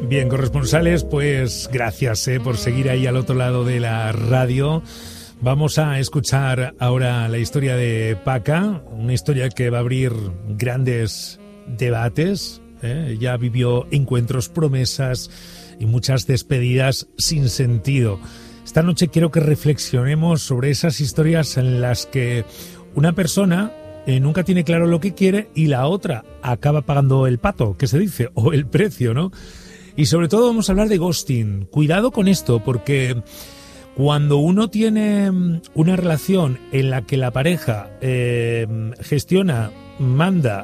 Bien, corresponsales, pues gracias por seguir ahí al otro lado de la radio. Vamos a escuchar ahora la historia de Paca, una historia que va a abrir grandes debates. Ya vivió encuentros, promesas y muchas despedidas sin sentido. Esta noche quiero que reflexionemos sobre esas historias en las que una persona nunca tiene claro lo que quiere y la otra acaba pagando el pato, que se dice, o el precio, ¿no? Y sobre todo vamos a hablar de ghosting. Cuidado con esto, porque cuando uno tiene una relación en la que la pareja gestiona, manda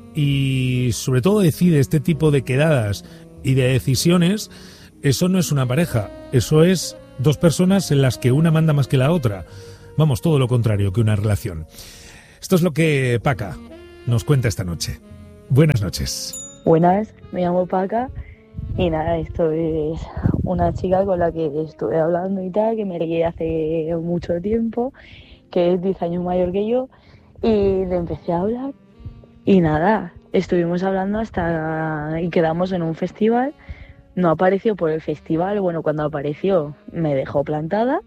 y sobre todo decide este tipo de quedadas y de decisiones, eso no es una pareja, eso es dos personas en las que una manda más que la otra. Vamos, todo lo contrario que una relación. Esto es lo que Paca nos cuenta esta noche. Buenas noches. Buenas, me llamo Paca y nada, esto es una chica con la que estuve hablando y tal, que me ligué hace mucho tiempo, que es 10 años mayor que yo, y le empecé a hablar y nada, estuvimos hablando hasta y quedamos en un festival. No apareció por el festival, bueno, cuando apareció me dejó plantada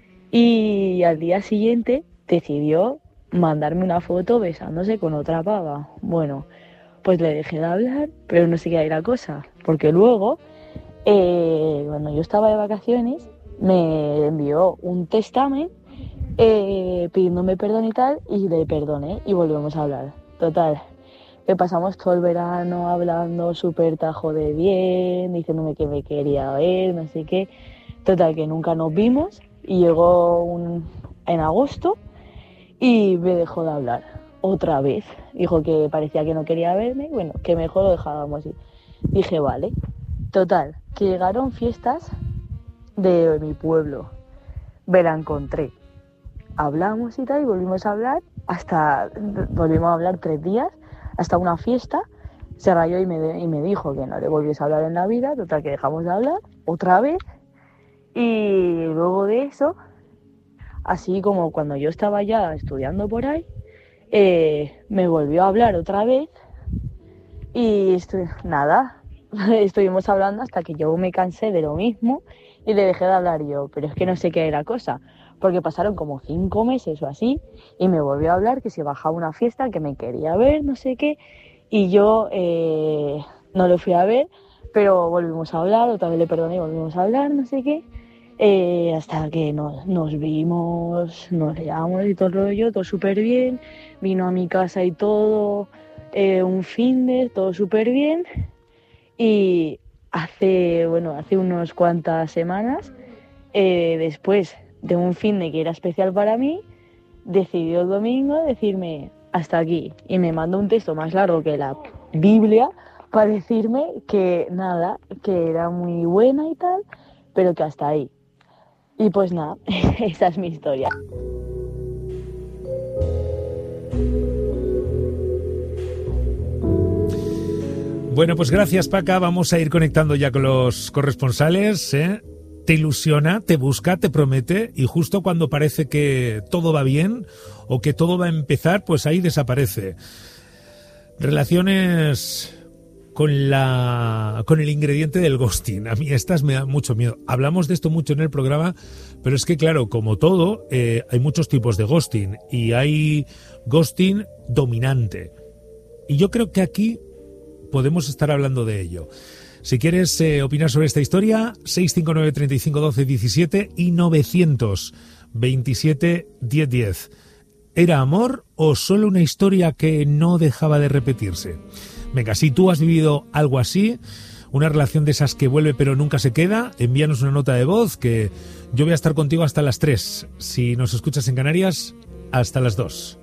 y al día siguiente decidió mandarme una foto besándose con otra pava. Bueno, pues le dejé de hablar, pero no sé qué era la cosa, porque luego, cuando yo estaba de vacaciones, me envió un testamen pidiéndome perdón y tal, y le perdoné y volvemos a hablar. Total, que pasamos todo el verano hablando súper tajo de bien, diciéndome que me quería ver, no sé qué. Total, que nunca nos vimos y llegó en agosto y me dejó de hablar otra vez. Dijo que parecía que no quería verme, bueno, que mejor lo dejábamos. Dije, vale. Total, que llegaron fiestas de mi pueblo. Me la encontré. Hablamos y tal, y volvimos a hablar, volvimos a hablar 3 días, hasta una fiesta. Se rayó y me dijo que no le volviese a hablar en la vida. Total, que dejamos de hablar otra vez. Y luego de eso, así como cuando yo estaba ya estudiando por ahí, me volvió a hablar otra vez y estuvimos hablando hasta que yo me cansé de lo mismo y le dejé de hablar yo, pero es que no sé qué era cosa, porque pasaron como 5 meses o así y me volvió a hablar que se bajaba una fiesta, que me quería ver, no sé qué, y yo no lo fui a ver, pero volvimos a hablar, otra vez le perdoné y volvimos a hablar, no sé qué. Hasta que nos vimos, nos llamamos y todo el rollo, todo súper bien, vino a mi casa y todo, un finde, todo súper bien, y hace unas cuantas semanas, después de un finde que era especial para mí, decidió el domingo decirme hasta aquí, y me mandó un texto más largo que la Biblia para decirme que nada, que era muy buena y tal, pero que hasta ahí. Y pues nada, esa es mi historia. Bueno, pues gracias, Paca. Vamos a ir conectando ya con los corresponsales. Te ilusiona, te busca, te promete, y justo cuando parece que todo va bien o que todo va a empezar, pues ahí desaparece. Relaciones con el ingrediente del ghosting. A mí estas me dan mucho miedo. Hablamos de esto mucho en el programa, pero es que claro, como todo, hay muchos tipos de ghosting y hay ghosting dominante. Y yo creo que aquí podemos estar hablando de ello. Si quieres opinar sobre esta historia, 659 35 12 17 y 927 10 10. ¿Era amor o solo una historia que no dejaba de repetirse? Venga, si tú has vivido algo así, una relación de esas que vuelve pero nunca se queda, envíanos una nota de voz que yo voy a estar contigo hasta las 3. Si nos escuchas en Canarias, hasta las 2.